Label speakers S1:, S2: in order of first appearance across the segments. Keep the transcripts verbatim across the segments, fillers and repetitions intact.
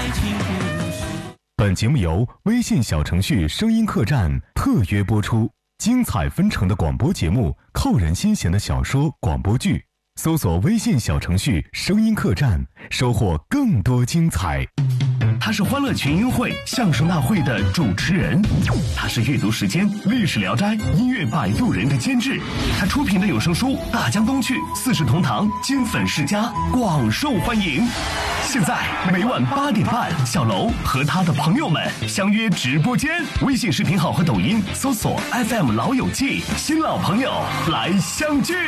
S1: 本节目由微信小程序声音客栈特约播出，精彩纷呈的广播节目，扣人心弦的小说广播剧，搜索微信小程序声音客栈，收获更多精彩。
S2: 他是欢乐群英会相声大会的主持人，他是阅读时间历史聊斋音乐摆渡人的监制，他出品的有声书《大江东去》四世同堂金粉世家广受欢迎。现在每晚八点半，小楼和他的朋友们相约直播间，微信视频号和抖音搜索 F M 老友记，新老朋友来相聚。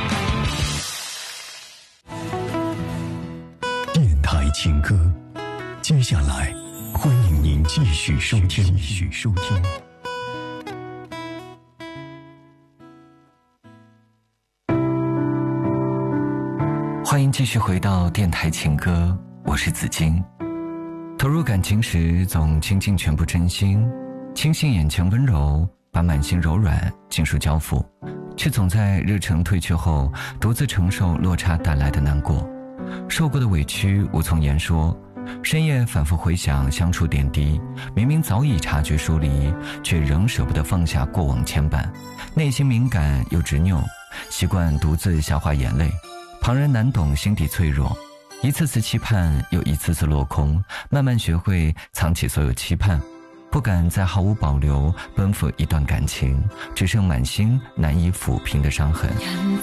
S3: 电台情歌，接下来欢迎您继续收听。继续收听。
S4: 欢迎继续回到电台情歌，我是子金。投入感情时，总倾尽全部真心，轻信眼前温柔，把满心柔软尽数交付，却总在热忱褪去后，独自承受落差带来的难过，受过的委屈无从言说。深夜反复回想相处点滴，明明早已察觉疏离，却仍舍不得放下过往牵绊，内心敏感又执拗，习惯独自消化眼泪，旁人难懂心底脆弱，一次次期盼又一次次落空，慢慢学会藏起所有期盼，不敢再毫无保留奔赴一段感情，只剩满心难以抚平的伤痕。